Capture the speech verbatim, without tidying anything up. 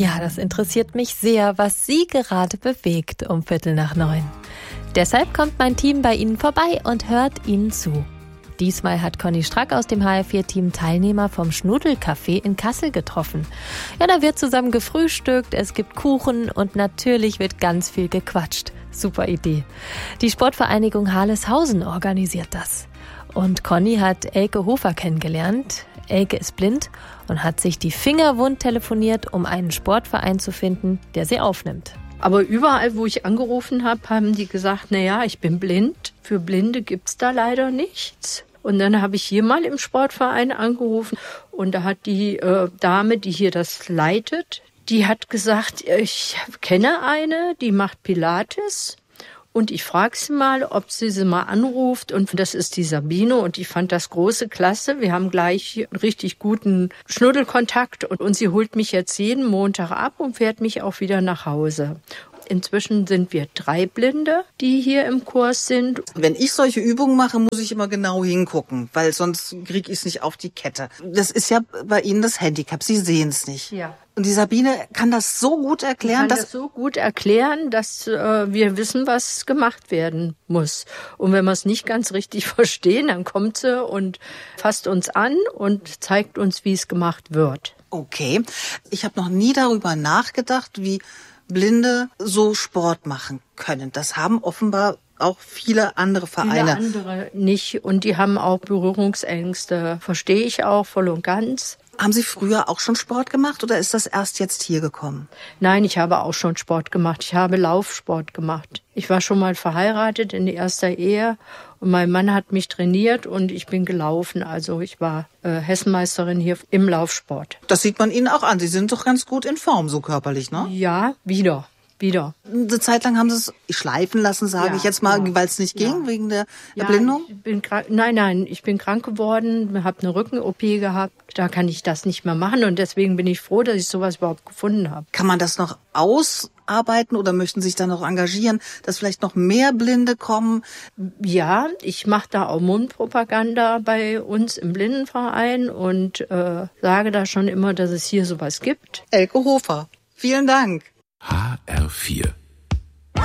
Ja, das interessiert mich sehr, was Sie gerade bewegt um Viertel nach neun. Deshalb kommt mein Team bei Ihnen vorbei und hört Ihnen zu. Diesmal hat Conny Strack aus dem H R vier Team Teilnehmer vom Schnudelcafé in Kassel getroffen. Ja, da wird zusammen gefrühstückt, es gibt Kuchen und natürlich wird ganz viel gequatscht. Super Idee. Die Sportvereinigung Harleshausen organisiert das. Und Conny hat Elke Hofer kennengelernt. Elke ist blind und hat sich die Finger wund telefoniert, um einen Sportverein zu finden, der sie aufnimmt. Aber überall, wo ich angerufen habe, haben die gesagt, na ja, ich bin blind. Für Blinde gibt's da leider nichts. Und dann habe ich hier mal im Sportverein angerufen und da hat die äh, Dame, die hier das leitet, die hat gesagt, ich kenne eine, die macht Pilates. Und ich frage sie mal, ob sie sie mal anruft. Und das ist die Sabine. Und ich fand das große klasse. Wir haben gleich einen richtig guten Schnuddelkontakt. Und, und sie holt mich jetzt jeden Montag ab und fährt mich auch wieder nach Hause. Inzwischen sind wir drei Blinde, die hier im Kurs sind. Wenn ich solche Übungen mache, muss ich immer genau hingucken, weil sonst kriege ich es nicht auf die Kette. Das ist ja bei Ihnen das Handicap. Sie sehen es nicht. Ja. Und die Sabine kann das so gut erklären, kann dass das so gut erklären, dass äh, wir wissen, was gemacht werden muss. Und wenn wir es nicht ganz richtig verstehen, dann kommt sie und fasst uns an und zeigt uns, wie es gemacht wird. Okay. Ich habe noch nie darüber nachgedacht, wie Blinde so Sport machen können. Das haben offenbar auch viele andere Vereine. Viele andere nicht. Und die haben auch Berührungsängste. Verstehe ich auch voll und ganz. Haben Sie früher auch schon Sport gemacht oder ist das erst jetzt hier gekommen? Nein, ich habe auch schon Sport gemacht. Ich habe Laufsport gemacht. Ich war schon mal verheiratet in erster Ehe und mein Mann hat mich trainiert und ich bin gelaufen. Also ich war äh, Hessenmeisterin hier im Laufsport. Das sieht man Ihnen auch an. Sie sind doch ganz gut in Form, so körperlich, ne? Ja, wieder. Wieder. Eine Zeit lang haben Sie es schleifen lassen, sage ja, ich jetzt mal, ja. weil es nicht ging, ja. wegen der ja, Erblindung? Ich bin krank, nein, nein, ich bin krank geworden, habe eine Rücken-O P gehabt. Da kann ich das nicht mehr machen und deswegen bin ich froh, dass ich sowas überhaupt gefunden habe. Kann man das noch ausarbeiten oder möchten Sie sich da noch engagieren, dass vielleicht noch mehr Blinde kommen? Ja, ich mache da auch Mundpropaganda bei uns im Blindenverein und äh, sage da schon immer, dass es hier sowas gibt. Elke Hofer, vielen Dank. H R vier